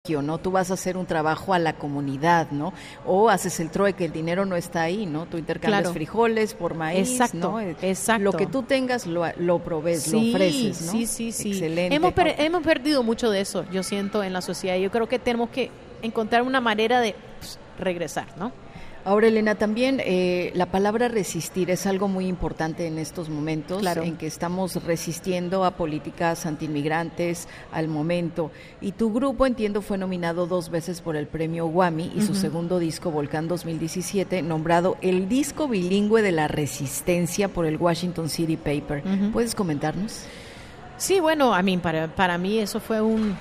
¿no? Tú vas a hacer un trabajo a la comunidad, ¿no? O haces el trueque, el dinero no está ahí, ¿no? Tú intercambias frijoles por maíz, exacto, ¿no? Exacto. Lo que tú tengas lo provees, lo ofreces, ¿no? Sí. Excelente. Hemos perdido mucho de eso, yo siento, en la sociedad. Yo creo que tenemos que encontrar una manera de regresar, ¿no? Ahora, Elena, también la palabra resistir es algo muy importante en estos momentos, en que estamos resistiendo a políticas antiinmigrantes al momento. Y tu grupo, entiendo, fue nominado 2 veces por el premio Grammy y su segundo disco, Volcán 2017, nombrado el disco bilingüe de la resistencia por el Washington City Paper. ¿Puedes comentarnos? Sí, bueno, para mí eso fue un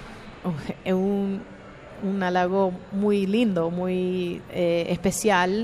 halago muy lindo, muy especial.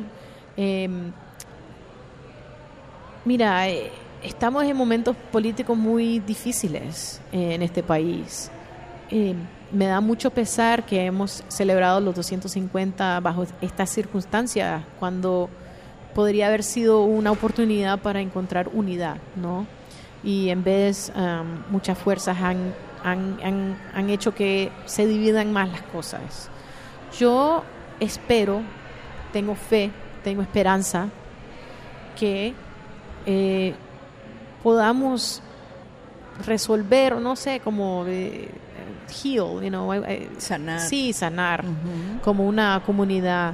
Mira, estamos en momentos políticos muy difíciles en este país. Me da mucho pesar que hemos celebrado los 250 bajo estas circunstancias, cuando podría haber sido una oportunidad para encontrar unidad, ¿no? Y en vez, muchas fuerzas han hecho que se dividan más las cosas. Yo espero, tengo fe, tengo esperanza que podamos resolver, no sé, como heal, sanar. Sí, sanar como una comunidad.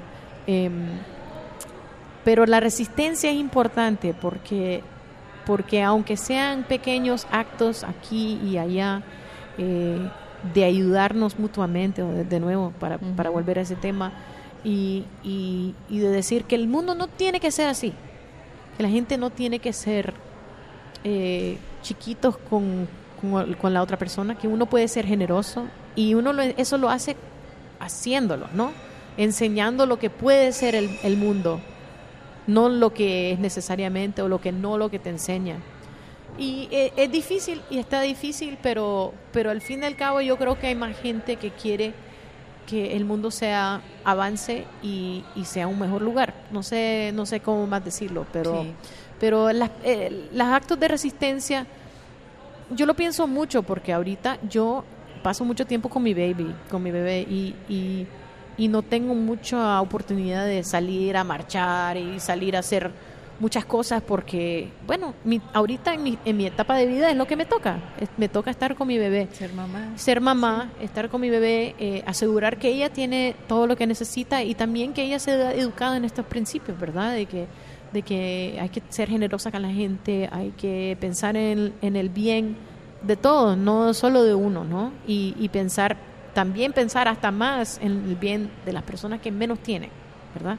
Pero la resistencia es importante porque aunque sean pequeños actos aquí y allá, de ayudarnos mutuamente, de nuevo, para volver a ese tema, y de decir que el mundo no tiene que ser así, que la gente no tiene que ser chiquitos con la otra persona, que uno puede ser generoso, y eso lo hace haciéndolo, ¿no? Enseñando lo que puede ser el mundo, no lo que es necesariamente, o lo que te enseña. Y es difícil, y está difícil, pero al fin y al cabo yo creo que hay más gente que quiere que el mundo avance y sea un mejor lugar. No sé cómo más decirlo, pero los actos de resistencia, yo lo pienso mucho, porque ahorita yo paso mucho tiempo con mi bebé, y no tengo mucha oportunidad de salir a marchar y salir a hacer muchas cosas, porque, bueno, ahorita en mi etapa de vida es lo que me toca. Me toca estar con mi bebé. Ser mamá, estar con mi bebé, asegurar que ella tiene todo lo que necesita, y también que ella sea educada en estos principios, ¿verdad? De que hay que ser generosa con la gente, hay que pensar en el bien de todos, no solo de uno, ¿no? Y pensar hasta más en el bien de las personas que menos tienen, ¿verdad?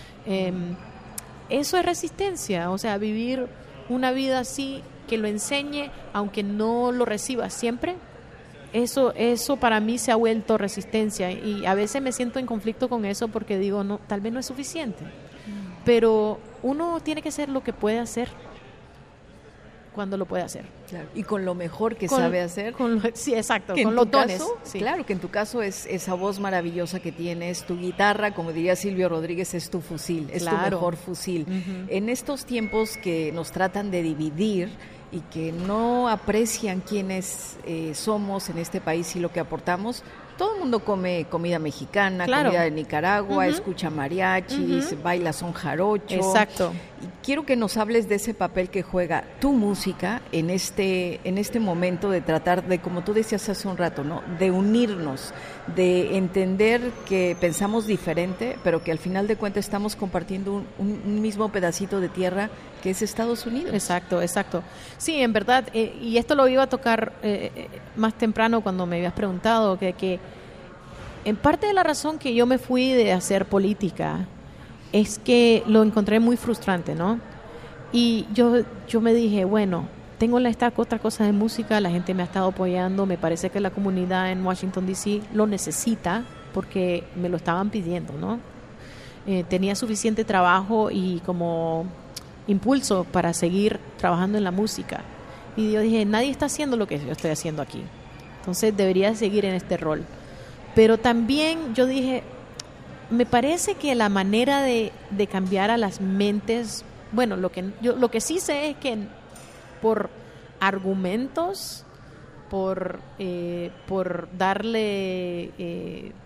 Eso es resistencia, o sea, vivir una vida así, que lo enseñe, aunque no lo reciba siempre. Eso para mí se ha vuelto resistencia, y a veces me siento en conflicto con eso, porque digo, no, tal vez no es suficiente, pero uno tiene que hacer lo que puede hacer cuando lo puede hacer. Claro. Y con lo mejor que sabe hacer. Sí, exacto, que con los dones. Sí. Claro, que en tu caso es esa voz maravillosa que tienes, tu guitarra, como diría Silvio Rodríguez, es tu fusil, es tu mejor fusil. En estos tiempos que nos tratan de dividir y que no aprecian quiénes somos en este país y lo que aportamos, todo el mundo come comida mexicana, comida de Nicaragua, escucha mariachis, baila son jarocho. Exacto. Y quiero que nos hables de ese papel que juega tu música en este momento de tratar de, como tú decías hace un rato, ¿no? De unirnos, de entender que pensamos diferente, pero que al final de cuentas estamos compartiendo un mismo pedacito de tierra, que es Estados Unidos. Exacto. Sí, en verdad, y esto lo iba a tocar más temprano cuando me habías preguntado, que en parte de la razón que yo me fui de hacer política es que lo encontré muy frustrante, ¿no? Y yo me dije, bueno, tengo esta otra cosa de música, la gente me ha estado apoyando, me parece que la comunidad en Washington, D.C. lo necesita, porque me lo estaban pidiendo, ¿no? Tenía suficiente trabajo y como impulso para seguir trabajando en la música. Y yo dije, nadie está haciendo lo que yo estoy haciendo aquí, entonces debería seguir en este rol. Pero también yo dije, me parece que la manera de cambiar a las mentes, bueno, lo que sí sé es que por argumentos, por darle